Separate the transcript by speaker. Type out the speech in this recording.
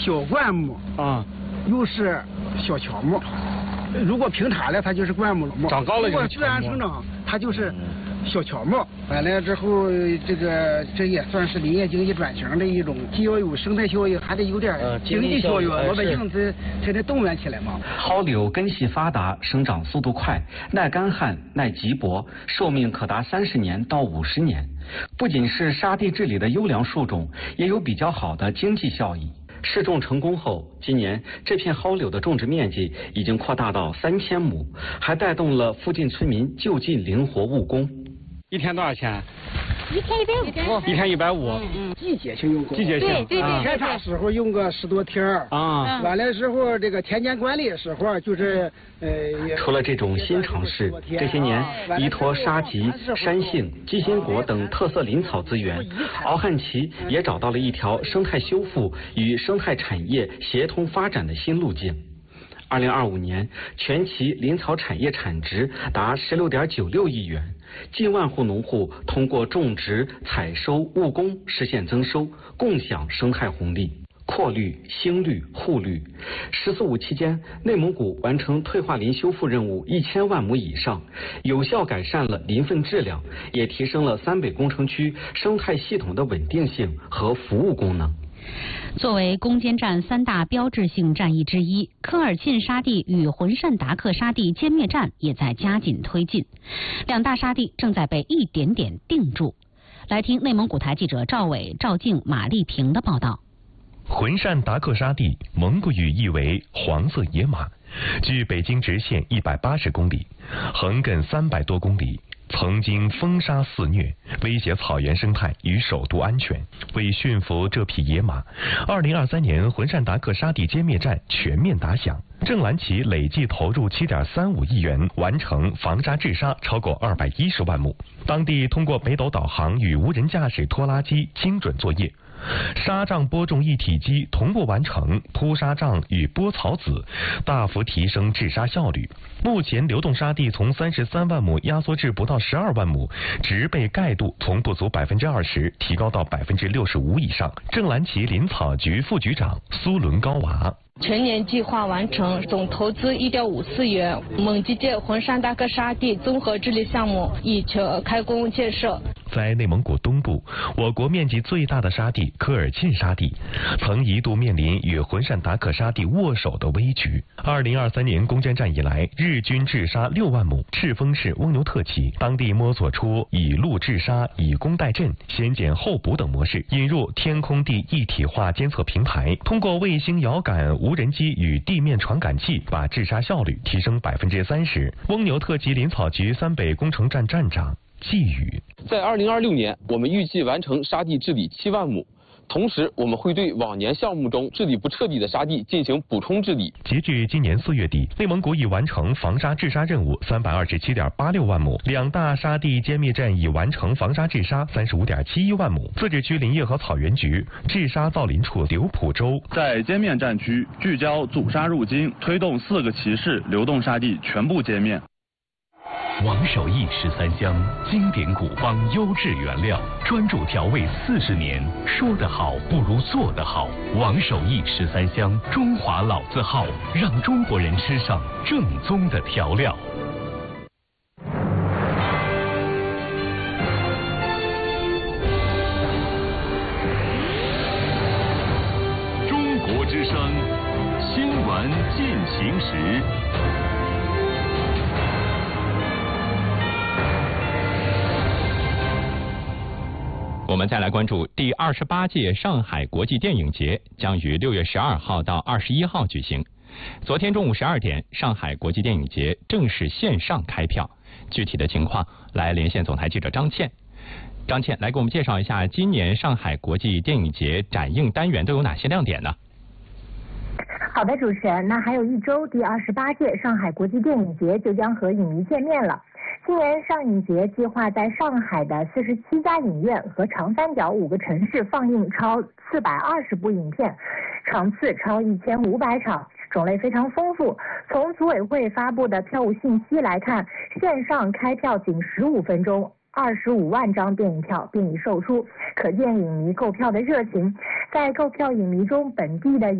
Speaker 1: 小灌木啊，又是小乔木。如果平坦了，它就是灌木；
Speaker 2: 长高了就是乔木。
Speaker 1: 如果自然生长，它就是小乔木。完了之后，这也算是林业经济转型的一种，既要有生态效益，还得有点经济效益，老百姓才得动员起来嘛。
Speaker 3: 蒿柳根系发达，生长速度快，耐干旱、耐瘠薄，寿命可达30年到50年。不仅是沙地治理的优良树种，也有比较好的经济效益。试种成功后，今年这片蒿柳的种植面积已经扩大到3000亩，还带动了附近村民就近灵活务工。
Speaker 2: 一天多少钱
Speaker 4: ？1天150。
Speaker 2: 1天150。
Speaker 1: 季节性用工。
Speaker 2: 季节性。
Speaker 4: 对。
Speaker 1: 开采时候用个10多天啊。完了之后，这个田间管理时候就是
Speaker 3: 除了这种新尝试，这些年依托沙棘、山杏、鸡心果等特色林草资源，敖汉旗也找到了一条生态修复与生态产业协同发展的新路径。2025年，全旗林草产业产值达16.96亿元，近万户农户通过种植、采收、务工实现增收，共享生态红利。扩绿、兴绿、护绿，“14五”期间，内蒙古完成退化林修复任务1000万亩以上，有效改善了林分质量，也提升了三北工程区生态系统的稳定性和服务功能。
Speaker 5: 作为攻坚战3大标志性战役之一，科尔沁沙地与浑善达克沙地歼灭战也在加紧推进，两大沙地正在被一点点定住。来听内蒙古台记者赵伟、赵静、马丽萍的报道。
Speaker 6: 浑善达克沙地，蒙古语意为黄色野马，距北京直线180公里，横亘300多公里。曾经风沙肆虐，威胁草原生态与首都安全。为驯服这匹野马，2023年浑善达克沙地歼灭战全面打响。郑蓝旗累计投入7.35亿元，完成防沙治沙超过210万亩。当地通过北斗导航与无人驾驶拖拉机精准作业，沙障播种一体机同步完成铺沙障与播草籽，大幅提升治沙效率。目前流动沙地从33万亩压缩至不到12万亩，植被盖度从不足20%提高到65%以上。郑蓝旗林草局副局长苏伦高娃。
Speaker 7: 全年计划完成，总投资1.54亿元。蒙吉界浑善达克沙地综合治理项目已开工建设。
Speaker 6: 在内蒙古东部，我国面积最大的沙地科尔沁沙地，曾一度面临与浑善达克沙地握手的危局。2023年攻坚战以来，日均治沙6万亩。赤峰市翁牛特旗当地摸索出以陆治沙、以工代赈、先减后补等模式，引入天空地一体化监测平台，通过卫星遥感、无人机与地面传感器，把治沙效率提升30%。翁牛特旗林草局三北工程站站长季宇，
Speaker 8: 在2026年，我们预计完成沙地治理7万亩。同时，我们会对往年项目中治理不彻底的沙地进行补充治理。
Speaker 6: 截至今年4月底，内蒙古已完成防沙治沙任务327.86万亩，两大沙地歼灭战已完成防沙治沙35.71万亩。自治区林业和草原局治沙造林处刘浦洲
Speaker 9: 在歼灭战区聚焦阻沙入京，推动4个旗市流动沙地全部歼灭。
Speaker 10: 王守义13香，经典古方，优质原料，专注调味40年。说得好不如做得好。王守义13香，中华老字号，让中国人吃上正宗的调料。中国之声，新闻进行时。
Speaker 11: 我们再来关注第28届上海国际电影节将于6月12号到21号举行。昨天中午12点，上海国际电影节正式线上开票。具体的情况，来连线总台记者张倩。张倩，来给我们介绍一下今年上海国际电影节展映单元都有哪些亮点呢？
Speaker 12: 好的，主持人，那还有一周，第28届上海国际电影节就将和影迷见面了。今年上影节计划在上海的47家影院和长三角5个城市放映超420部影片，场次超1500场，种类非常丰富。从组委会发布的票务信息来看，线上开票仅15分钟，25万张电影票便已售出，可见影迷购票的热情。在购票影迷中，本地的